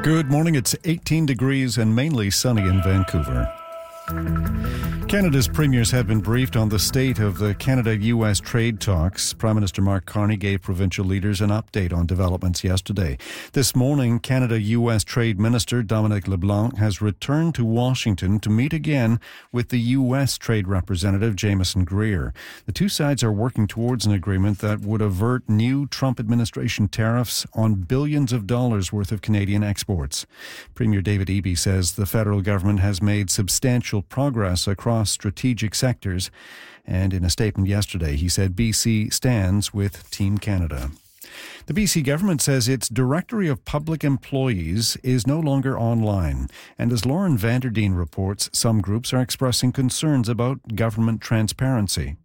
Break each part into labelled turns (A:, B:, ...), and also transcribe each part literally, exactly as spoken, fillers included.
A: Good morning. It's eighteen degrees and mainly sunny in Vancouver. Canada's premiers have been briefed on the state of the Canada-U S trade talks. Prime Minister Mark Carney gave provincial leaders an update on developments yesterday. This morning, Canada-U S Trade Minister Dominic LeBlanc has returned to Washington to meet again with the U S Trade Representative Jameson Greer. The two sides are working towards an agreement that would avert new Trump administration tariffs on billions of dollars worth of Canadian exports. Premier David Eby says the federal government has made substantial progress across strategic sectors, and in a statement yesterday he said B C stands with Team Canada. The B C government says its Directory of Public Employees is no longer online, and as Lauren Vanderdeen reports, some groups are expressing concerns about government transparency.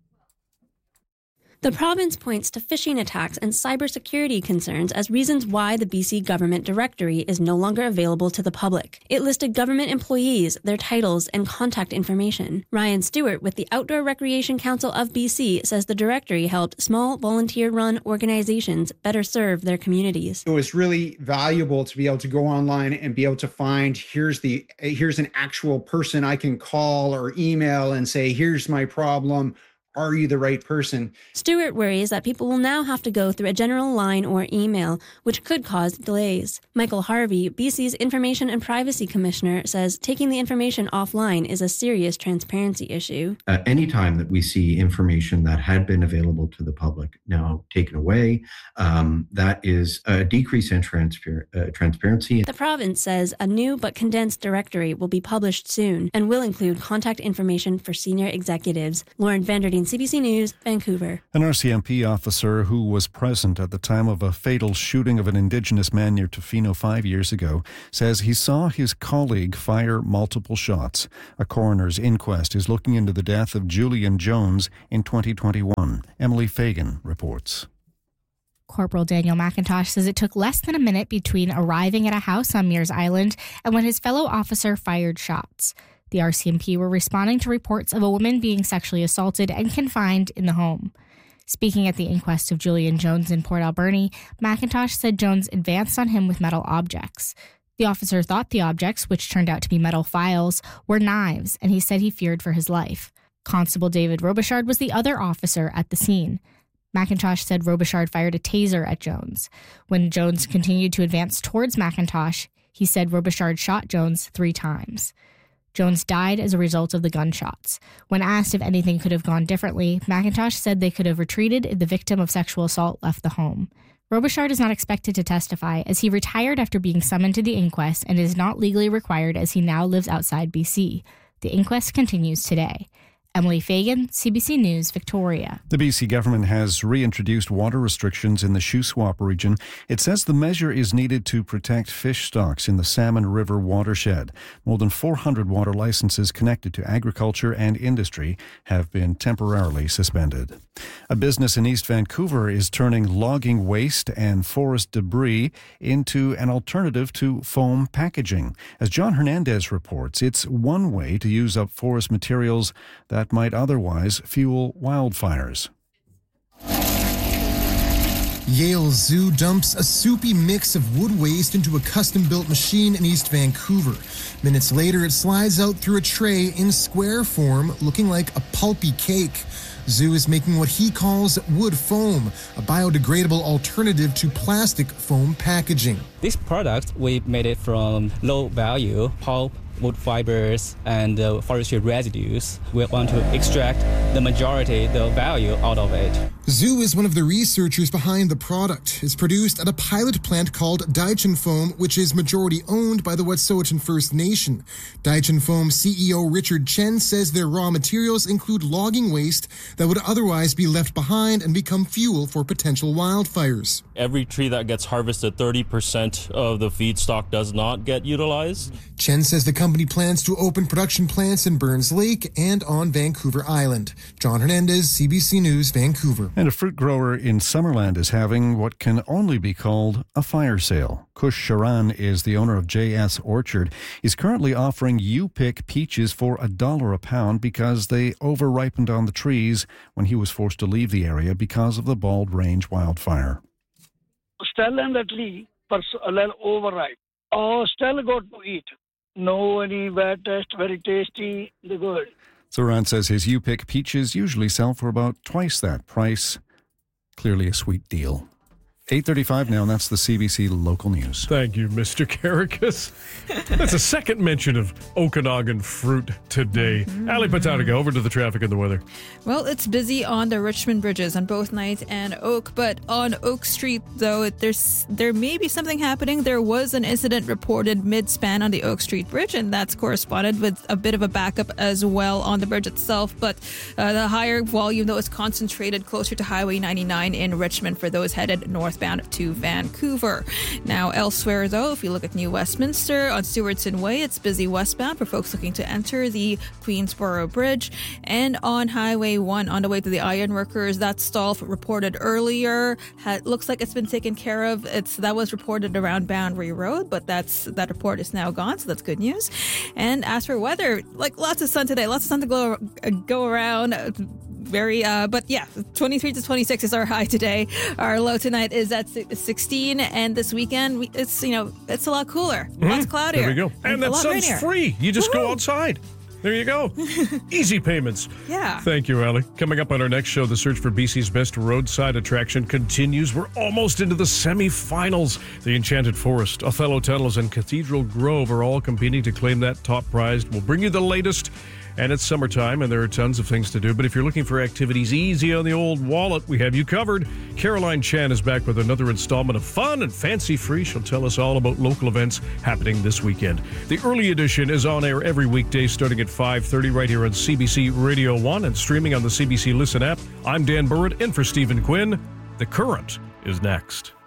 B: The province points to phishing attacks and cybersecurity concerns as reasons why the B C government directory is no longer available to the public. It listed government employees, their titles, and contact information. Ryan Stewart with the Outdoor Recreation Council of B C says the directory helped small volunteer-run organizations better serve their communities.
C: It was really valuable to be able to go online and be able to find here's the here's an actual person I can call or email and say, here's my problem. Are you the right person?
B: Stewart worries that people will now have to go through a general line or email, which could cause delays. Michael Harvey, B C's Information and Privacy Commissioner, says taking the information offline is a serious transparency issue.
D: Uh, anytime that we see information that had been available to the public now taken away, um, that is a decrease in transpar- uh, transparency.
B: The province says a new but condensed directory will be published soon and will include contact information for senior executives. Lauren Vanderdeen, C B C News, Vancouver.
A: An R C M P officer who was present at the time of a fatal shooting of an Indigenous man near Tofino five years ago says he saw his colleague fire multiple shots. A coroner's inquest is looking into the death of Julian Jones in twenty twenty-one. Emily Fagan reports.
E: Corporal Daniel McIntosh says it took less than a minute between arriving at a house on Mears Island and when his fellow officer fired shots. The R C M P were responding to reports of a woman being sexually assaulted and confined in the home. Speaking at the inquest of Julian Jones in Port Alberni, McIntosh said Jones advanced on him with metal objects. The officer thought the objects, which turned out to be metal files, were knives, and he said he feared for his life. Constable David Robichard was the other officer at the scene. McIntosh said Robichard fired a taser at Jones. When Jones continued to advance towards McIntosh, he said Robichard shot Jones three times. Jones died as a result of the gunshots. When asked if anything could have gone differently, McIntosh said they could have retreated if the victim of sexual assault left the home. Robichard is not expected to testify as he retired after being summoned to the inquest and is not legally required as he now lives outside B C. The inquest continues today. Emily Fagan, C B C News, Victoria.
A: The B C government has reintroduced water restrictions in the Shuswap region. It says the measure is needed to protect fish stocks in the Salmon River watershed. More than four hundred water licenses connected to agriculture and industry have been temporarily suspended. A business in East Vancouver is turning logging waste and forest debris into an alternative to foam packaging. As John Hernandez reports, it's one way to use up forest materials that that might otherwise fuel wildfires.
F: Yale Zoo dumps a soupy mix of wood waste into a custom-built machine in East Vancouver. Minutes later, it slides out through a tray in square form, looking like a pulpy cake. Zoo is making what he calls wood foam, a biodegradable alternative to plastic foam packaging.
G: This product, we made it from low-value pulp, wood fibers, and uh, forestry residues. We want to extract the majority, the value out of it.
F: Zoo is one of the researchers behind the product. It's produced at a pilot plant called Daichin Foam, which is majority owned by the Wet'suwet'en First Nation. Daichin Foam C E O Richard Chen says their raw materials include logging waste that would otherwise be left behind and become fuel for potential wildfires.
H: Every tree that gets harvested, thirty percent of the feedstock does not get utilized.
F: Chen says the company plans to open production plants in Burns Lake and on Vancouver Island. John Hernandez, C B C News, Vancouver.
A: And a fruit grower in Summerland is having what can only be called a fire sale. Kush Sharan is the owner of J S Orchard. He's currently offering you-pick peaches for a dollar a pound because they over-ripened on the trees when he was forced to leave the area because of the Bald Range wildfire.
I: Stellan tree, overripe. Oh, still good to eat. No any bad taste, very tasty, they're good.
A: Zoran says his U-Pick peaches usually sell for about twice that price. Clearly a sweet deal. eight thirty-five now, and that's the C B C Local News.
J: Thank you, Mister Karakas. That's a second mention of Okanagan fruit today. Mm-hmm. Ali Patanaga, over to the traffic and the weather.
K: Well, it's busy on the Richmond bridges on both Knight and Oak, but on Oak Street, though, there's there may be something happening. There was an incident reported mid-span on the Oak Street Bridge, and that's corresponded with a bit of a backup as well on the bridge itself. But uh, the higher volume, though, is concentrated closer to Highway ninety-nine in Richmond for those headed northbound to Vancouver. Now, elsewhere, though, if you look at New Westminster on Stewardson Way, it's busy westbound for folks looking to enter the Queensboro Bridge. And on Highway one, on the way to the Ironworkers, that stall reported earlier had, looks like it's been taken care of. It's that was reported around Boundary Road, but that's that report is now gone, so that's good news. And as for weather, like lots of sun today, lots of sun to go, go around. Very, uh, but yeah, twenty-three to twenty-six is our high today. Our low tonight is at sixteen, and this weekend it's you know it's a lot cooler, mm-hmm. lots cloudier.
J: There we go, and, and that sun's rainier. Free. You just Woo-hoo. Go outside. There you go. Easy payments.
K: Yeah.
J: Thank you, Ali. Coming up on our next show, the search for B C's best roadside attraction continues. We're almost into the semi-finals. The Enchanted Forest, Othello Tunnels, and Cathedral Grove are all competing to claim that top prize. We'll bring you the latest. And it's summertime, and there are tons of things to do. But if you're looking for activities easy on the old wallet, we have you covered. Caroline Chan is back with another installment of fun and fancy-free. She'll tell us all about local events happening this weekend. The early edition is on air every weekday starting at five thirty right here on C B C Radio one and streaming on the C B C Listen app. I'm Dan Burrett, in for Stephen Quinn. The Current is next.